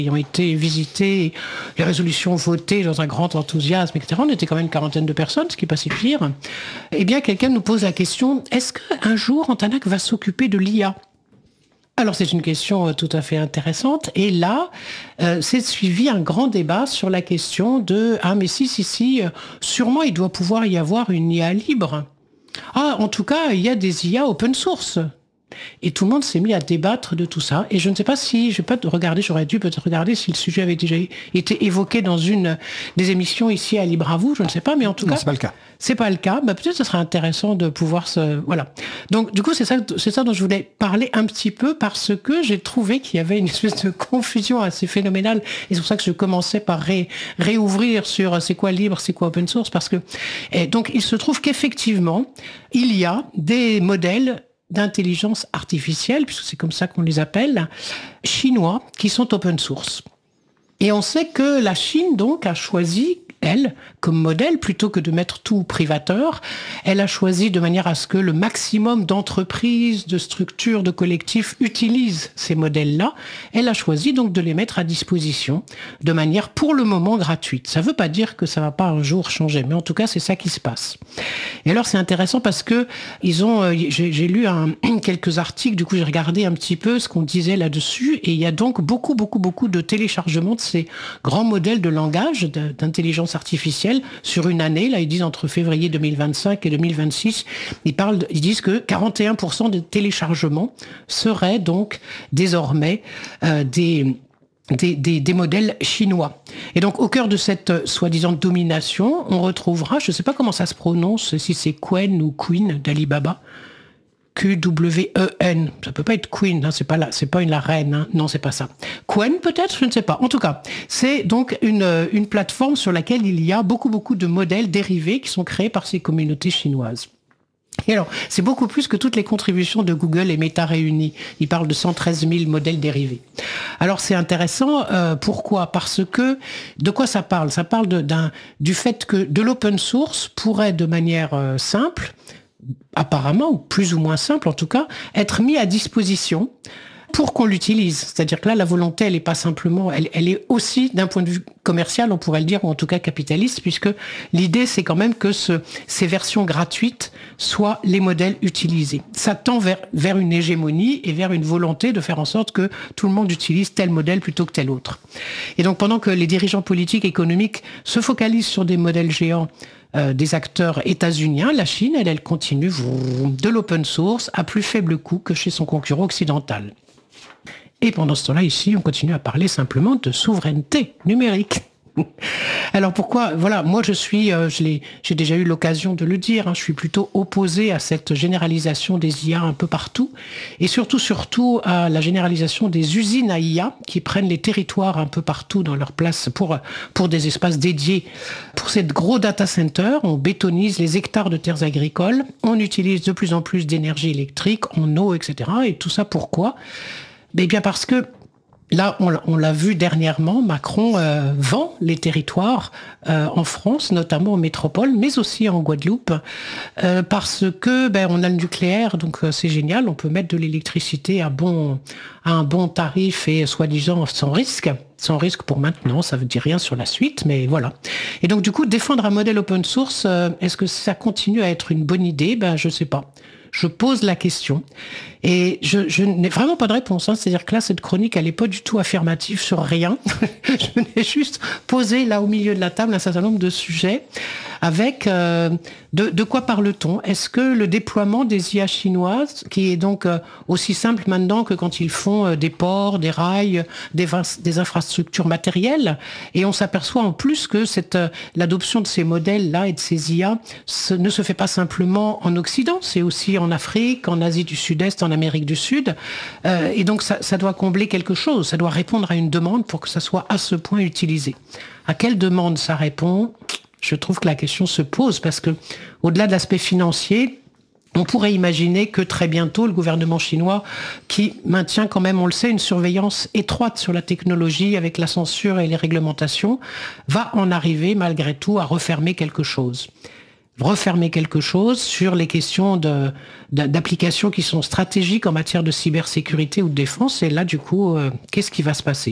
ont été visités, les résolutions votées dans un grand enthousiasme, etc. On était quand même une quarantaine de personnes, ce qui n'est pas si pire. Eh bien, quelqu'un nous pose la question, est-ce qu'un jour, Antanac va s'occuper de l'IA ? Alors c'est une question tout à fait intéressante. Et là, c'est suivi un grand débat sur la question de « Ah mais si, sûrement il doit pouvoir y avoir une IA libre. Ah, en tout cas, il y a des IA open source. » Et tout le monde s'est mis à débattre de tout ça. Et je ne sais pas si, je vais pas regarder, j'aurais dû peut-être regarder si le sujet avait déjà été évoqué dans une des émissions ici à Libre à vous, je ne sais pas, mais en tout cas... c'est pas le cas. C'est pas le cas. Bah, peut-être ce serait intéressant de pouvoir voilà. Donc, du coup, c'est ça dont je voulais parler un petit peu parce que j'ai trouvé qu'il y avait une espèce de confusion assez phénoménale. Et c'est pour ça que je commençais par réouvrir sur c'est quoi libre, c'est quoi open source, parce que, donc, il se trouve qu'effectivement, il y a des modèles d'intelligence artificielle, puisque c'est comme ça qu'on les appelle, chinois, qui sont open source. Et on sait que la Chine, donc, a choisi, elle, comme modèle, plutôt que de mettre tout privateur, elle a choisi de manière à ce que le maximum d'entreprises, de structures, de collectifs utilisent ces modèles-là. Elle a choisi donc de les mettre à disposition de manière pour le moment gratuite. Ça ne veut pas dire que ça ne va pas un jour changer, mais en tout cas, c'est ça qui se passe. Et alors, c'est intéressant parce que ils ont, j'ai lu quelques articles, du coup, j'ai regardé un petit peu ce qu'on disait là-dessus, et il y a donc beaucoup de téléchargements de ces grands modèles de langage, d'intelligence artificielle sur une année. Là, ils disent entre février 2025 et 2026, ils disent que 41% des téléchargements seraient donc désormais des modèles chinois. Et donc, au cœur de cette soi-disant domination, on retrouvera, je ne sais pas comment ça se prononce, si c'est Qwen ou Queen d'Alibaba, Qwen. Ça peut pas être Queen, hein, c'est pas la reine, hein. Non, c'est pas ça. Qwen peut-être, je ne sais pas. En tout cas, c'est donc une plateforme sur laquelle il y a beaucoup de modèles dérivés qui sont créés par ces communautés chinoises. Et alors, c'est beaucoup plus que toutes les contributions de Google et Meta réunies. Ils parlent de 113 000 modèles dérivés. Alors, c'est intéressant. Pourquoi ? Parce que, de quoi ça parle ? Ça parle du fait que de l'open source pourrait, de manière simple, apparemment, ou plus ou moins simple en tout cas, être mis à disposition pour qu'on l'utilise. C'est-à-dire que là, la volonté, elle n'est pas simplement, elle est aussi d'un point de vue commercial, on pourrait le dire, ou en tout cas capitaliste, puisque l'idée, c'est quand même que ces versions gratuites soient les modèles utilisés. Ça tend vers une hégémonie et vers une volonté de faire en sorte que tout le monde utilise tel modèle plutôt que tel autre. Et donc, pendant que les dirigeants politiques et économiques se focalisent sur des modèles géants, des acteurs états-uniens, la Chine, elle continue de l'open source à plus faible coût que chez son concurrent occidental. Et pendant ce temps-là, ici, on continue à parler simplement de souveraineté numérique. Alors pourquoi ? Voilà, moi j'ai déjà eu l'occasion de le dire, hein, je suis plutôt opposé à cette généralisation des IA un peu partout, et surtout à la généralisation des usines à IA qui prennent les territoires un peu partout dans leur place pour des espaces dédiés. Pour ces gros data centers, on bétonise les hectares de terres agricoles, on utilise de plus en plus d'énergie électrique, en eau, etc. Et tout ça pourquoi ? Eh bien parce que là, on l'a vu dernièrement, Macron vend les territoires en France, notamment en métropole, mais aussi en Guadeloupe, parce que on a le nucléaire, donc c'est génial, on peut mettre de l'électricité à un bon tarif et soi-disant sans risque. Sans risque pour maintenant, ça ne veut dire rien sur la suite, mais voilà. Et donc du coup, défendre un modèle open source, est-ce que ça continue à être une bonne idée ? Je ne sais pas. Je pose la question et je n'ai vraiment pas de réponse. Hein. C'est-à-dire que là, cette chronique, elle n'est pas du tout affirmative sur rien. Je n'ai juste posé là au milieu de la table un certain nombre de sujets avec de quoi parle-t-on ? Est-ce que le déploiement des IA chinoises, qui est donc aussi simple maintenant que quand ils font des ports, des rails, des infrastructures matérielles, et on s'aperçoit en plus que l'adoption de ces modèles-là et de ces IA ne se fait pas simplement en Occident, c'est aussi en Afrique, en Asie du Sud-Est, en Amérique du Sud, et donc ça doit combler quelque chose, ça doit répondre à une demande pour que ça soit à ce point utilisé. À quelle demande ça répond ? Je trouve que la question se pose parce que, au-delà de l'aspect financier, on pourrait imaginer que très bientôt, le gouvernement chinois, qui maintient quand même, on le sait, une surveillance étroite sur la technologie avec la censure et les réglementations, va en arriver malgré tout à refermer quelque chose sur les questions d'applications qui sont stratégiques en matière de cybersécurité ou de défense. Et là, du coup, qu'est-ce qui va se passer ?